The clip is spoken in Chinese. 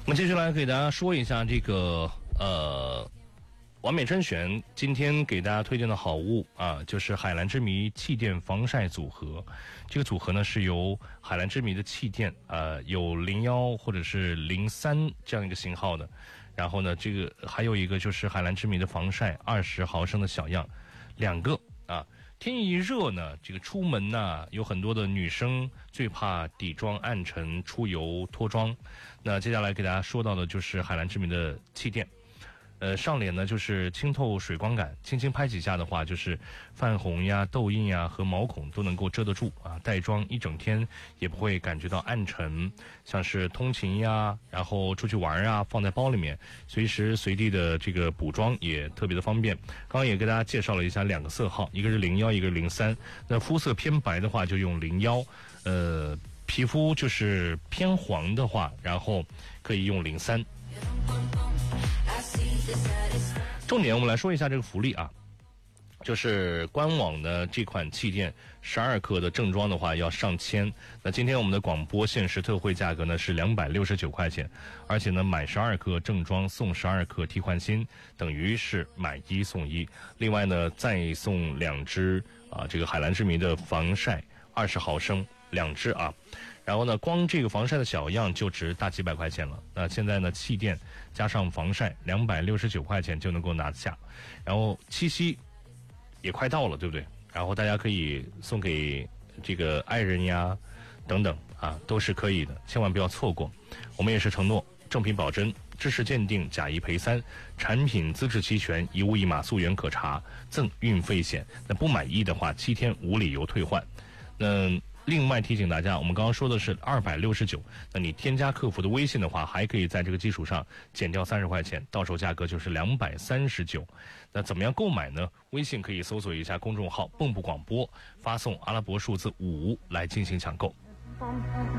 我们接下来给大家说一下这个完美甄选今天给大家推荐的好物啊，就是海蓝之谜气垫防晒组合。这个组合呢是由海蓝之谜的气垫，有01或者是03这样一个型号的。然后呢，这个还有一个就是海蓝之谜的防晒20毫升的小样，2个啊。天一热呢，这个出门呢，有很多的女生最怕底妆暗沉、出油脱妆。那接下来给大家说到的就是海蓝之谜的气垫。上脸呢就是清透水光感，轻轻拍几下的话，就是泛红呀、痘印呀和毛孔都能够遮得住啊。带妆一整天也不会感觉到暗沉，像是通勤呀，然后出去玩啊，放在包里面，随时随地的这个补妆也特别的方便。刚刚也给大家介绍了一下2个色号，一个是01，一个是03。那肤色偏白的话就用01，皮肤就是偏黄的话，然后可以用03。重点我们来说一下这个福利啊，就是官网的这款气垫12克的正装的话要上千。那今天我们的广播限时特惠价格呢是269块钱，而且呢买12克正装送12克替换芯，等于是买1送1。另外呢再送2支这个海蓝之谜的防晒20毫升2支啊。然后呢，光这个防晒的小样就值大几百块钱了。那现在呢，气垫加上防晒269块钱就能够拿下。然后七夕也快到了，对不对？然后大家可以送给这个爱人呀，等等啊，都是可以的，千万不要错过。我们也是承诺正品保真，知识鉴定，假一赔3，产品资质齐全，一物一码溯源可查，赠运费险。那不满意的话，7天无理由退换。那另外提醒大家，我们刚刚说的是269，那你添加客服的微信的话，还可以在这个基础上减掉30块钱，到手价格就是239。那怎么样购买呢？微信可以搜索一下公众号“蚌埠广播”，发送阿拉伯数字5来进行抢购。